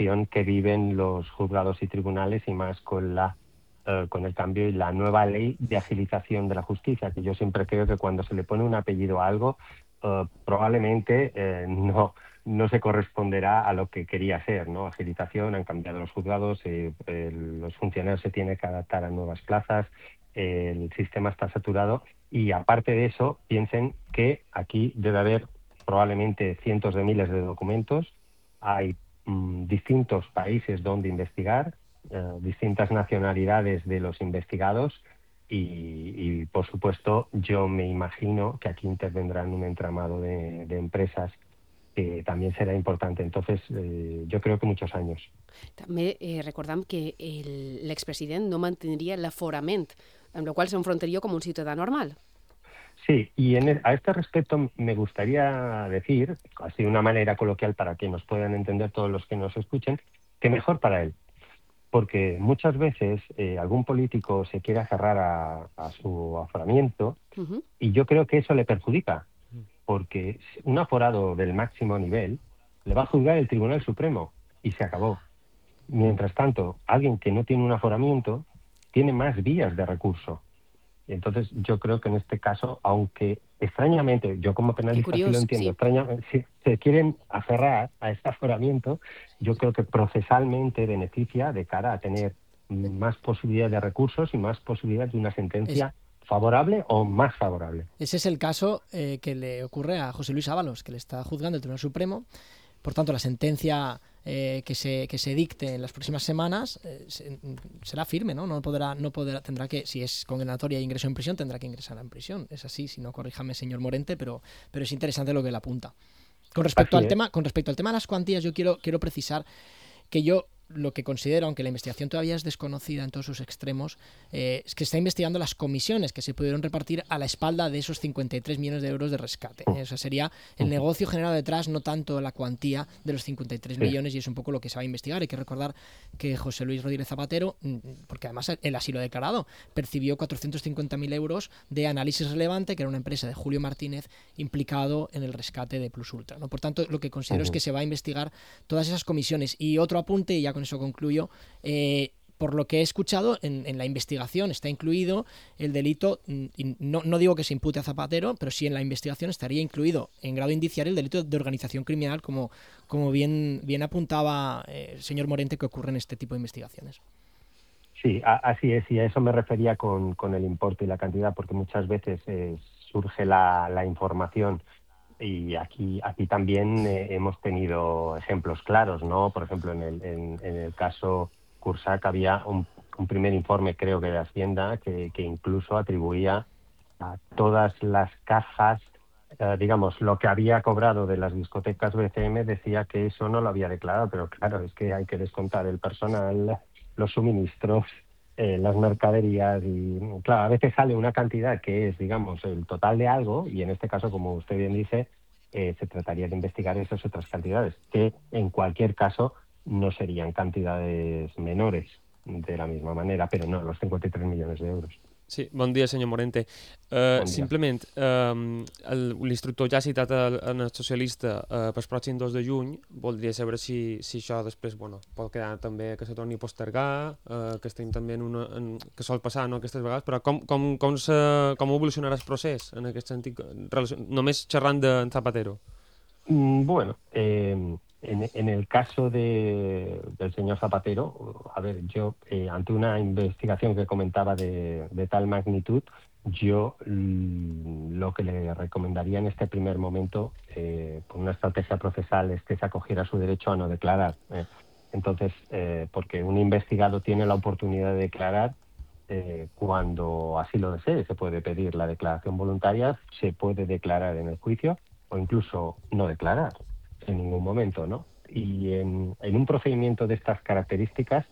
situación que viven los juzgados y tribunales, y más con el cambio y la nueva ley de agilización de la justicia, que yo siempre creo que cuando se le pone un apellido a algo, probablemente no se corresponderá a lo que quería ser, ¿no? Agilización, han cambiado los juzgados, los funcionarios se tienen que adaptar a nuevas plazas, el sistema está saturado, y aparte de eso, piensen que aquí debe haber probablemente cientos de miles de documentos, hay distintos países donde investigar, distintas nacionalidades de los investigados, y, por supuesto, yo me imagino que aquí intervendrán un entramado de empresas que también será importante. Entonces, yo creo que muchos años. També recordam que l'expresident no mantindria l'aforament, amb la qual s'enfrontaria com un ciutadà normal. Sí, y a este respecto me gustaría decir, así de una manera coloquial para que nos puedan entender todos los que nos escuchen, que mejor para él. Porque muchas veces algún político se quiere aferrar a su aforamiento, y yo creo que eso le perjudica, porque un aforado del máximo nivel le va a juzgar el Tribunal Supremo y se acabó. Mientras tanto, alguien que no tiene un aforamiento tiene más vías de recurso. Y entonces yo creo que en este caso, aunque extrañamente, yo como Que penalista sí lo curiós, entiendo, sí. extrañamente, si se quieren aferrar a este aforamiento, yo creo que procesalmente beneficia de cara a tener más posibilidades de recursos y más posibilidades de una Es, sentencia favorable o más favorable. ese es el caso que le ocurre a José Luis Ábalos, que le está juzgando el Tribunal Supremo. Por tanto, la sentencia que se dicte en las próximas semanas será firme, ¿no? Tendrá que, si es condenatoria e ingreso en prisión, tendrá que ingresar en prisión. Es así, si no, corríjame, señor Morente, pero es interesante lo que él apunta. Con respecto al tema de las cuantías, yo quiero precisar que yo lo que considero, aunque la investigación todavía es desconocida en todos sus extremos, es que está investigando las comisiones que se pudieron repartir a la espalda de esos 53 millones de euros de rescate. O sea, sería el negocio generado detrás, no tanto la cuantía de los 53 millones, y es un poco lo que se va a investigar. Hay que recordar que José Luis Rodríguez Zapatero, porque además él así lo ha declarado, percibió 450.000 euros de Análisis Relevante, que era una empresa de Julio Martínez implicado en el rescate de Plus Ultra, ¿no? Por tanto, lo que considero es que se va a investigar todas esas comisiones. Y otro apunte, y ya con eso concluyo, por lo que he escuchado, en la investigación está incluido el delito, y no digo que se impute a Zapatero, pero sí en la investigación estaría incluido en grado indiciario el delito de organización criminal, como bien apuntaba el señor Morente, que ocurre en este tipo de investigaciones. Sí, así es, y a eso me refería con el importe y la cantidad, porque muchas veces surge la información. Y aquí también hemos tenido ejemplos claros, ¿no? Por ejemplo, en el caso Cursac había un primer informe, creo que de Hacienda, que incluso atribuía a todas las cajas, digamos, lo que había cobrado de las discotecas BCM, decía que eso no lo había declarado, pero claro, es que hay que descontar el personal, los suministros, las mercaderías, y claro, a veces sale una cantidad que es, digamos, el total de algo, y en este caso, como usted bien dice, se trataría de investigar esas otras cantidades, que en cualquier caso no serían cantidades menores de la misma manera, pero no los 53 millones de euros. Sí, bon dia, senyor Morente. Bon dia. Simplement, l'instructor ja ha citat el socialista pel pròxim 2 de juny. Voldria saber si això després pot quedar també que se torni a postergar, que estem també que sol passar, no, aquestes vegades, però com evolucionarà el procés en aquest sentit, només xerrant de Zapatero? Bueno, en el caso del señor Zapatero, a ver, yo ante una investigación que comentaba de tal magnitud, yo lo que le recomendaría en este primer momento, por una estrategia procesal, es que se acogiera a su derecho a no declarar. Entonces, porque un investigado tiene la oportunidad de declarar cuando así lo desee. Se puede pedir la declaración voluntaria, se puede declarar en el juicio o incluso no declarar en ningún momento, ¿no? Y en un procedimiento de estas características,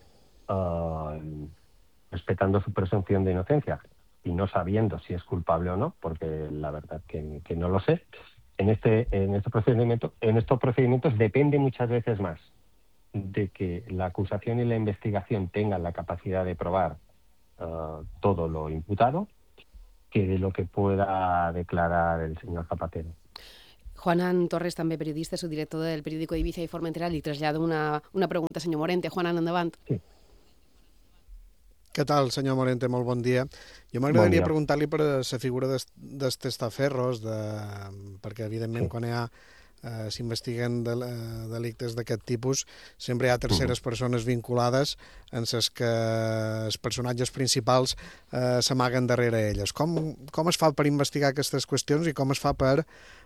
respetando su presunción de inocencia y no sabiendo si es culpable o no, porque la verdad que no lo sé, en estos procedimientos depende muchas veces más de que la acusación y la investigación tengan la capacidad de probar todo lo imputado, que de lo que pueda declarar el señor Zapatero. Juanan Torres, també periodista, subdirector del periòdico Ibiza i Formentera, li trasllada una pregunta, senyor Morente. Juanan, endavant. Sí. Què tal, senyor Morente? Molt bon dia. Jo m'agradaria preguntar-li per la figura dels testaferros, perquè, evidentment, quan s'investiguen delictes d'aquest tipus, sempre hi ha terceres persones vinculades en les que els personatges principals s'amaguen darrere elles. Com es fa per investigar aquestes qüestions i com es fa per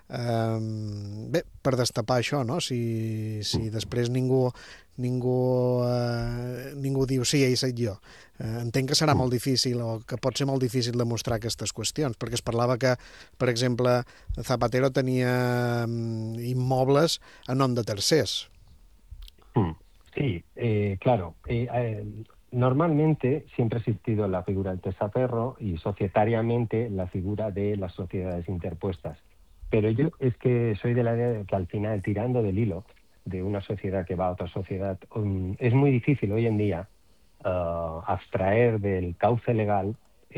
destapar això, no? Si després ningú diu sí, he estat jo. Entenc que serà molt difícil o que pot ser molt difícil demostrar aquestes qüestions, perquè es parlava que, per exemple, Zapatero tenia immobles a nom de tercers. Sí, claro. Normalmente siempre ha existido la figura del testaferro y societariamente la figura de las sociedades interpuestas. Pero yo es que soy de la idea de que al final, tirando del hilo de una sociedad que va a otra sociedad, es muy difícil hoy en día abstraer del cauce legal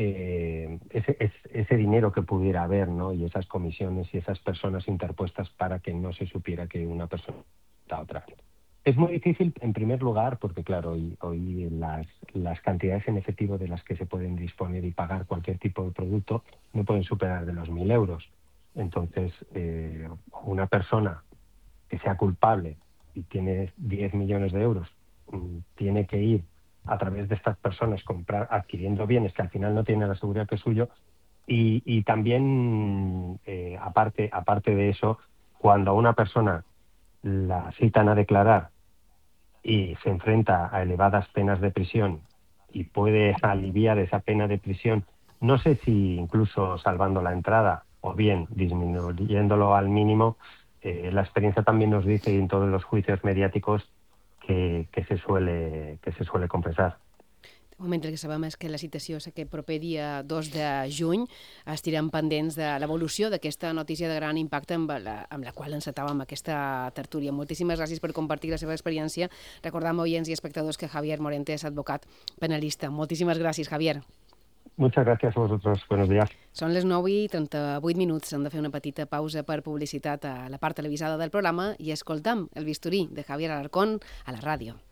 ese dinero que pudiera haber, ¿no? Y esas comisiones y esas personas interpuestas para que no se supiera que una persona está a otra. Es muy difícil, en primer lugar, porque claro, hoy las cantidades en efectivo de las que se pueden disponer y pagar cualquier tipo de producto no pueden superar de los 1.000 euros. Entonces, una persona que sea culpable y tiene 10 millones de euros, tiene que ir a través de estas personas adquiriendo bienes que al final no tienen la seguridad que es suyo. Y también, aparte de eso, cuando a una persona la citan a declarar y se enfrenta a elevadas penas de prisión y puede aliviar esa pena de prisión, no sé si incluso salvando la entrada o bien disminuyéndolo al mínimo, la experiencia también nos dice, y en todos los juicios mediáticos, que se suele compensar. De moment el que sabem és que la citació és aquest proper dia 2 de juny. Estirem pendents de l'evolució d'aquesta notícia de gran impacte amb la qual encetàvem aquesta tertúlia. Moltíssimes gràcies per compartir la seva experiència. Recordem, oients i espectadors, que Javier Morente és advocat penalista. Moltíssimes gràcies, Javier. Muchas gracias a vosotros. Buenos días. Són les 9:38 minuts. Hem de fer una petita pausa per publicitat a la part televisada del programa i escoltam el bisturí de Javier Alarcón a la ràdio.